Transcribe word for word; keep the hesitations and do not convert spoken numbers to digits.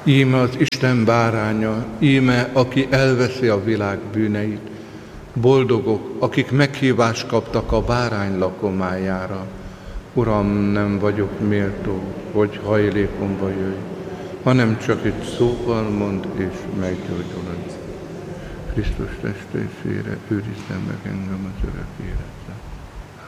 Íme az Isten báránya, íme, aki elveszi a világ bűneit. Boldogok, akik meghívást kaptak a bárány lakomájára. Uram, nem vagyok méltó, hogy hajlékomba jöjj, hanem csak egy szóval mondd, és meggyógyulod. Krisztus testvére, őrizzen meg engem az örök életre.